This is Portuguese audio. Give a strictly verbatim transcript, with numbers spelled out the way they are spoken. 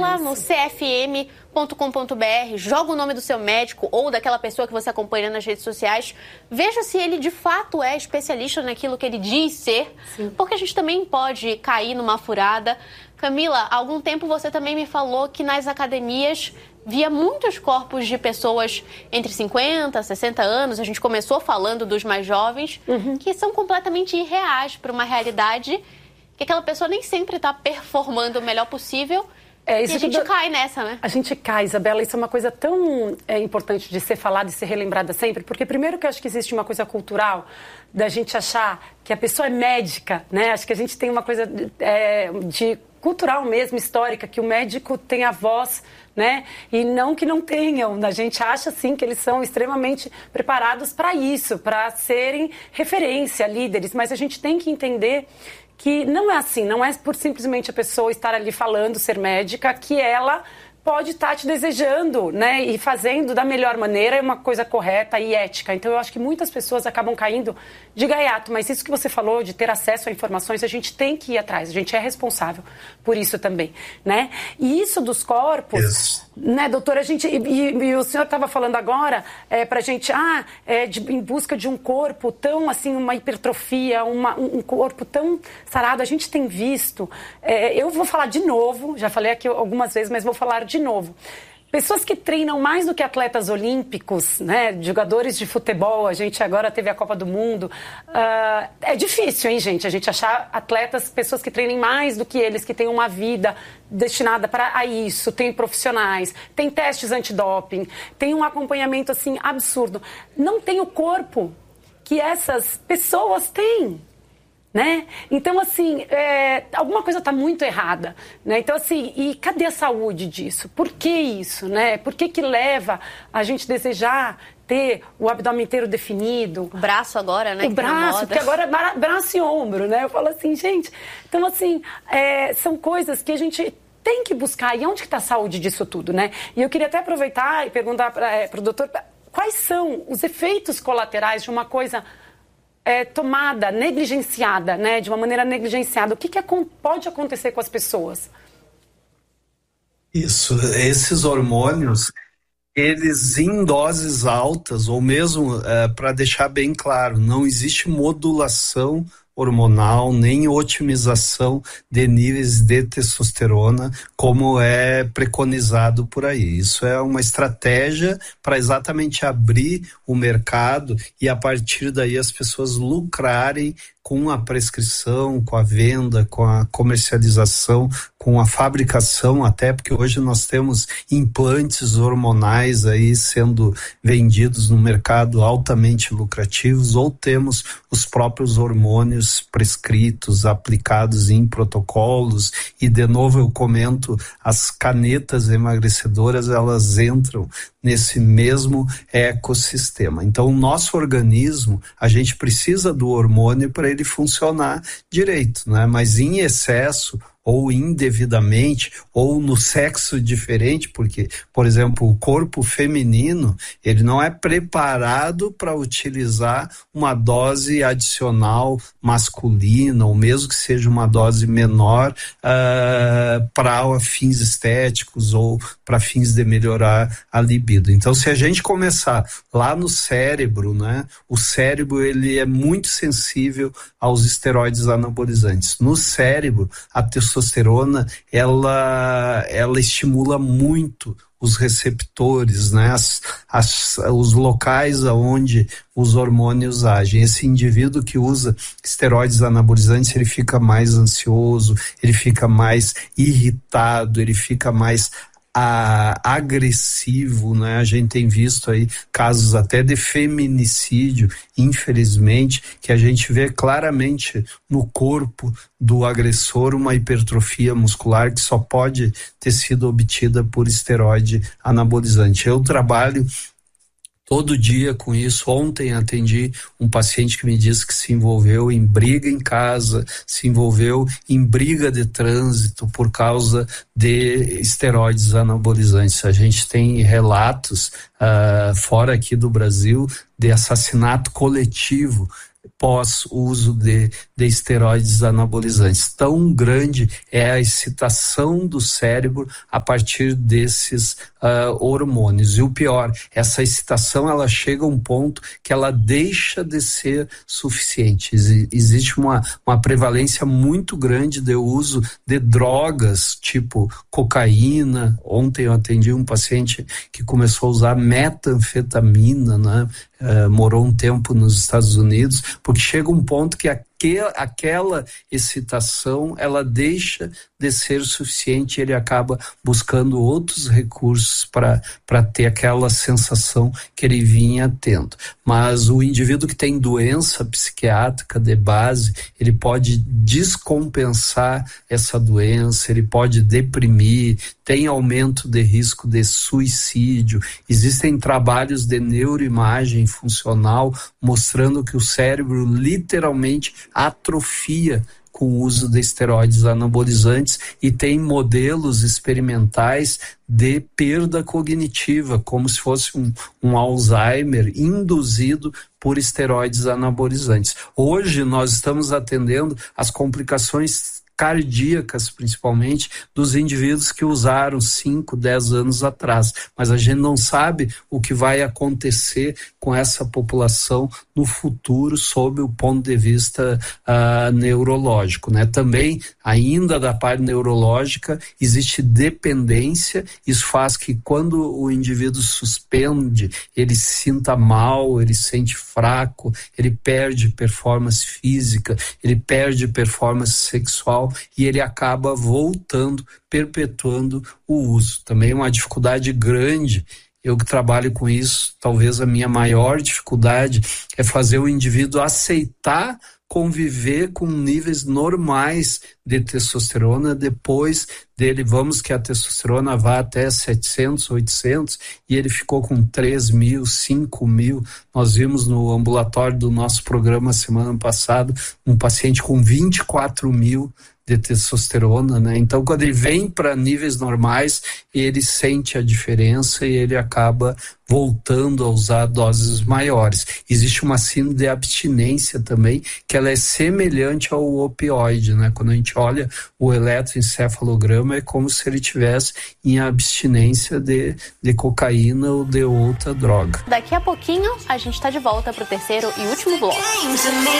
lá no c f m ponto com ponto b r, joga o nome do seu médico ou daquela pessoa que você acompanha nas redes sociais, veja se ele de fato é especialista naquilo que ele diz ser, Sim. porque a gente também pode cair numa furada. Camila, há algum tempo você também me falou que nas academias via muitos corpos de pessoas entre cinquenta, sessenta anos, a gente começou falando dos mais jovens, uhum. que são completamente irreais para uma realidade que aquela pessoa nem sempre está performando o melhor possível. É, isso e a gente tudo... cai nessa, né? A gente cai, Isabela. Isso é uma coisa tão é, importante de ser falada e ser relembrada sempre, porque primeiro que eu acho que existe uma coisa cultural da gente achar que a pessoa é médica, né? Acho que a gente tem uma coisa é, de cultural mesmo, histórica, que o médico tem a voz, né? E não que não tenham. A gente acha, sim, que eles são extremamente preparados para isso, para serem referência, líderes, mas a gente tem que entender que não é assim, não é por simplesmente a pessoa estar ali falando, ser médica, que ela pode estar te desejando, né, e fazendo da melhor maneira uma coisa correta e ética. Então eu acho que muitas pessoas acabam caindo de gaiato, mas isso que você falou, de ter acesso a informações, a gente tem que ir atrás, a gente é responsável por isso também, né? E isso dos corpos, yes. né, doutora, a gente, e, e o senhor estava falando agora, é, pra gente, ah, é, de, em busca de um corpo tão, assim, uma hipertrofia, uma, um, um corpo tão sarado, a gente tem visto, é, eu vou falar de novo, já falei aqui algumas vezes, mas vou falar de novo. Pessoas que treinam mais do que atletas olímpicos, né, jogadores de futebol, a gente agora teve a Copa do Mundo, uh, é difícil, hein, gente, a gente achar atletas, pessoas que treinem mais do que eles, que têm uma vida destinada para a isso, tem profissionais, tem testes antidoping, tem um acompanhamento, assim, absurdo. Não tem o corpo que essas pessoas têm. Né? Então, assim, é, alguma coisa está muito errada, né? Então, assim, e cadê a saúde disso? Por que isso, né? Por que que leva a gente desejar ter o abdômen inteiro definido? O braço agora, né? O braço, porque agora é braço e ombro, né? Eu falo assim, gente, então, assim, é, são coisas que a gente tem que buscar. E onde que está a saúde disso tudo, né? E eu queria até aproveitar e perguntar para é, o doutor, quais são os efeitos colaterais de uma coisa... É, tomada, negligenciada, né? De uma maneira negligenciada. O que, que pode acontecer com as pessoas? Isso, esses hormônios, eles em doses altas, ou mesmo, é, para deixar bem claro, não existe modulação hormonal, nem otimização de níveis de testosterona, como é preconizado por aí. Isso é uma estratégia para exatamente abrir o mercado e a partir daí as pessoas lucrarem com a prescrição, com a venda, com a comercialização, com a fabricação, até porque hoje nós temos implantes hormonais aí sendo vendidos no mercado altamente lucrativos, ou temos os próprios hormônios prescritos, aplicados em protocolos, e de novo eu comento, as canetas emagrecedoras, elas entram nesse mesmo ecossistema. Então, o nosso organismo, a gente precisa do hormônio para ele funcionar direito, né? Mas em excesso ou indevidamente, ou no sexo diferente, porque, por exemplo, o corpo feminino, ele não é preparado para utilizar uma dose adicional masculina, ou mesmo que seja uma dose menor, uh, para fins estéticos ou para fins de melhorar a libido. Então, se a gente começar lá no cérebro, né, o cérebro, ele é muito sensível aos esteroides anabolizantes. No cérebro, a testosterona, ela, ela estimula muito os receptores, né? As, as, os locais onde os hormônios agem. Esse indivíduo que usa esteroides anabolizantes, ele fica mais ansioso, ele fica mais irritado, ele fica mais A, agressivo, né? A gente tem visto aí casos até de feminicídio, infelizmente, que a gente vê claramente no corpo do agressor uma hipertrofia muscular que só pode ter sido obtida por esteroide anabolizante. Eu trabalho todo dia com isso. Ontem atendi um paciente que me disse que se envolveu em briga em casa, se envolveu em briga de trânsito por causa de esteroides anabolizantes. A gente tem relatos uh, fora aqui do Brasil de assassinato coletivo após o uso de, de esteroides anabolizantes. Tão grande é a excitação do cérebro a partir desses uh, hormônios. E o pior, essa excitação ela chega a um ponto que ela deixa de ser suficiente. Ex- existe uma, uma prevalência muito grande de uso de drogas, tipo cocaína. Ontem eu atendi um paciente que começou a usar metanfetamina, né? Uh, morou um tempo nos Estados Unidos, porque chega um ponto que aquel, aquela excitação ela deixa de ser suficiente, ele acaba buscando outros recursos para para ter aquela sensação que ele vinha tendo. Mas o indivíduo que tem doença psiquiátrica de base, ele pode descompensar essa doença, ele pode deprimir, tem aumento de risco de suicídio. Existem trabalhos de neuroimagem funcional mostrando que o cérebro literalmente atrofia com o uso de esteroides anabolizantes, e tem modelos experimentais de perda cognitiva, como se fosse um, um Alzheimer induzido por esteroides anabolizantes. Hoje nós estamos atendendo as complicações cardíacas, principalmente, dos indivíduos que usaram cinco, dez anos atrás. Mas a gente não sabe o que vai acontecer com essa população no futuro sob o ponto de vista uh, neurológico, né? Também, ainda da parte neurológica, existe dependência. Isso faz que quando o indivíduo suspende, ele se sinta mal, ele se sente fraco, ele perde performance física, ele perde performance sexual, e ele acaba voltando, perpetuando o uso. Também uma dificuldade grande, eu que trabalho com isso, talvez a minha maior dificuldade é fazer o indivíduo aceitar conviver com níveis normais de testosterona depois dele, vamos que a testosterona vá até setecentos, oitocentos, e ele ficou com três mil, cinco mil. Nós vimos no ambulatório do nosso programa semana passada um paciente com vinte e quatro mil de testosterona, né? Então, quando ele vem para níveis normais, ele sente a diferença e ele acaba voltando a usar doses maiores. Existe uma síndrome de abstinência também, que ela é semelhante ao opioide, né? Quando a gente olha o eletroencefalograma, é como se ele tivesse em abstinência de, de cocaína ou de outra droga. Daqui a pouquinho, a gente está de volta para o terceiro e último bloco.